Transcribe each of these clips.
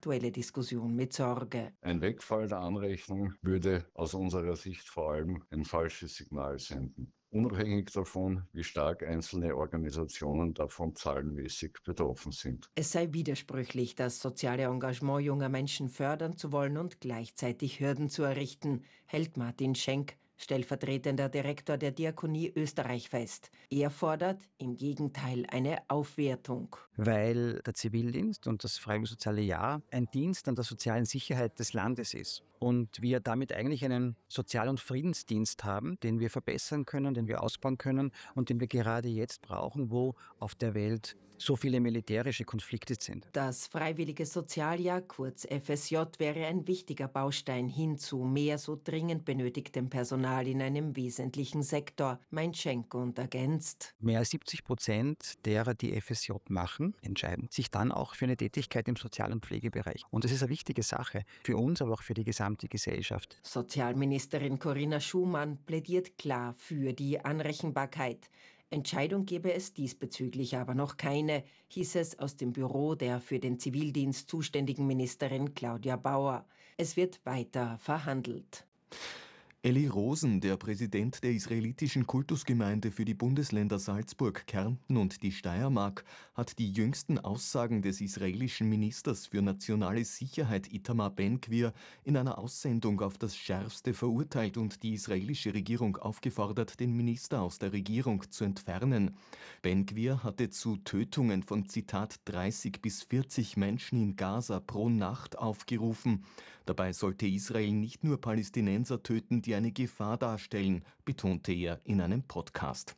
aktuelle Diskussion mit Sorge. Ein Wegfall der Anrechnung würde aus unserer Sicht vor allem ein falsches Signal senden. Unabhängig davon, wie stark einzelne Organisationen davon zahlenmäßig betroffen sind. Es sei widersprüchlich, das soziale Engagement junger Menschen fördern zu wollen und gleichzeitig Hürden zu errichten, hält Martin Schenk, stellvertretender Direktor der Diakonie Österreich, fest. Er fordert im Gegenteil eine Aufwertung. Weil der Zivildienst und das Freiwillige Soziale Jahr ein Dienst an der sozialen Sicherheit des Landes ist. Und wir damit eigentlich einen Sozial- und Friedensdienst haben, den wir verbessern können, den wir ausbauen können und den wir gerade jetzt brauchen, wo auf der Welt so viele militärische Konflikte sind. Das Freiwillige Sozialjahr, kurz FSJ, wäre ein wichtiger Baustein hin zu mehr so dringend benötigtem Personal in einem wesentlichen Sektor, meint Schenk und ergänzt. Mehr als 70% derer, die FSJ machen, entscheiden sich dann auch für eine Tätigkeit im Sozial- und Pflegebereich. Und das ist eine wichtige Sache für uns, aber auch für die gesamte Gesellschaft. Sozialministerin Corinna Schumann plädiert klar für die Anrechenbarkeit. Entscheidung gebe es diesbezüglich aber noch keine, hieß es aus dem Büro der für den Zivildienst zuständigen Ministerin Claudia Bauer. Es wird weiter verhandelt. Eli Rosen, der Präsident der israelitischen Kultusgemeinde für die Bundesländer Salzburg, Kärnten und die Steiermark, hat die jüngsten Aussagen des israelischen Ministers für nationale Sicherheit Itamar Ben-Gvir in einer Aussendung auf das Schärfste verurteilt und die israelische Regierung aufgefordert, den Minister aus der Regierung zu entfernen. Ben-Gvir hatte zu Tötungen von, Zitat, 30 bis 40 Menschen in Gaza pro Nacht aufgerufen. Dabei sollte Israel nicht nur Palästinenser töten, die eine Gefahr darstellen, betonte er in einem Podcast.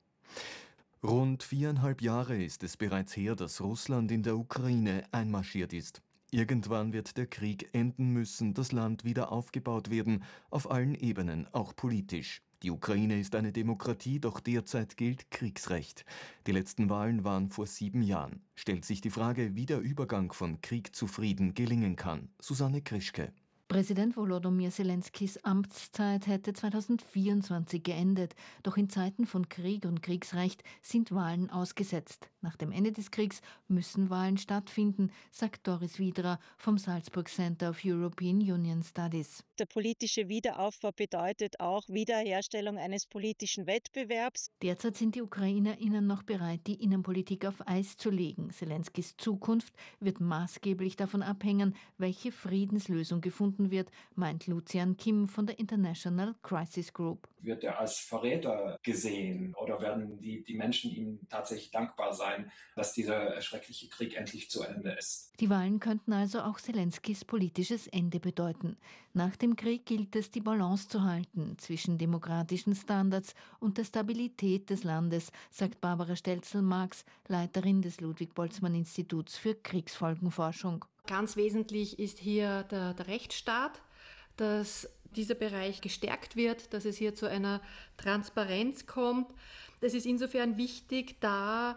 Rund 4,5 Jahre ist es bereits her, dass Russland in der Ukraine einmarschiert ist. Irgendwann wird der Krieg enden müssen, das Land wieder aufgebaut werden, auf allen Ebenen, auch politisch. Die Ukraine ist eine Demokratie, doch derzeit gilt Kriegsrecht. Die letzten Wahlen waren vor 7 Jahren. Stellt sich die Frage, wie der Übergang von Krieg zu Frieden gelingen kann. Susanne Krischke. Präsident Volodymyr Zelenskys Amtszeit hätte 2024 geendet. Doch in Zeiten von Krieg und Kriegsrecht sind Wahlen ausgesetzt. Nach dem Ende des Kriegs müssen Wahlen stattfinden, sagt Doris Wiedra vom Salzburg Center of European Union Studies. Der politische Wiederaufbau bedeutet auch Wiederherstellung eines politischen Wettbewerbs. Derzeit sind die UkrainerInnen noch bereit, die Innenpolitik auf Eis zu legen. Zelenskys Zukunft wird maßgeblich davon abhängen, welche Friedenslösung gefunden wird, meint Lucian Kim von der International Crisis Group. Wird er als Verräter gesehen oder werden die Menschen ihm tatsächlich dankbar sein, dass dieser schreckliche Krieg endlich zu Ende ist? Die Wahlen könnten also auch Zelenskys politisches Ende bedeuten. Nach dem Krieg gilt es, die Balance zu halten zwischen demokratischen Standards und der Stabilität des Landes, sagt Barbara Stelzel-Marx, Leiterin des Ludwig-Boltzmann-Instituts für Kriegsfolgenforschung. Ganz wesentlich ist hier der Rechtsstaat, dass dieser Bereich gestärkt wird, dass es hier zu einer Transparenz kommt. Das ist insofern wichtig, da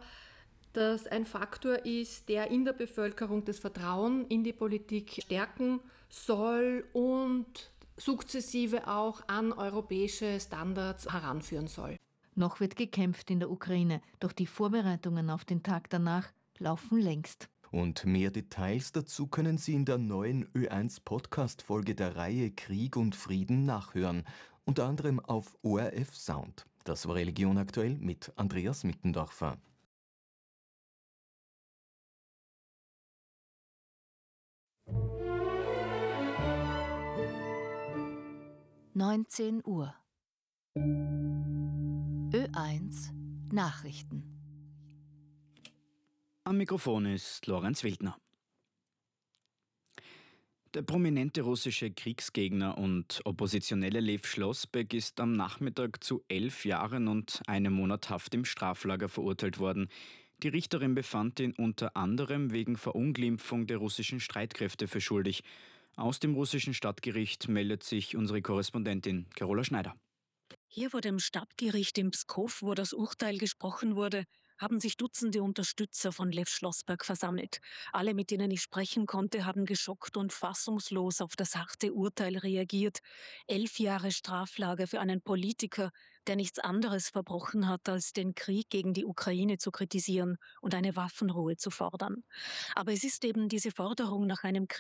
das ein Faktor ist, der in der Bevölkerung das Vertrauen in die Politik stärken soll und sukzessive auch an europäische Standards heranführen soll. Noch wird gekämpft in der Ukraine, doch die Vorbereitungen auf den Tag danach laufen längst. Und mehr Details dazu können Sie in der neuen Ö1-Podcast-Folge der Reihe Krieg und Frieden nachhören, unter anderem auf ORF Sound. Das war Religion aktuell mit Andreas Mittendorfer. (19 Uhr) Ö1 Nachrichten. Am Mikrofon ist Lorenz Wildner. Der prominente russische Kriegsgegner und Oppositionelle Lev Schlossbeck ist am Nachmittag zu 11 Jahren und 1 Monat Haft im Straflager verurteilt worden. Die Richterin befand ihn unter anderem wegen Verunglimpfung der russischen Streitkräfte für schuldig. Aus dem russischen Stadtgericht meldet sich unsere Korrespondentin Carola Schneider. Hier vor dem Stadtgericht in Pskow, wo das Urteil gesprochen wurde, haben sich Dutzende Unterstützer von Lev Schlossberg versammelt. Alle, mit denen ich sprechen konnte, haben geschockt und fassungslos auf das harte Urteil reagiert. 11 Jahre Straflager für einen Politiker, der nichts anderes verbrochen hat, als den Krieg gegen die Ukraine zu kritisieren und eine Waffenruhe zu fordern. Aber es ist eben diese Forderung nach einem Krieg,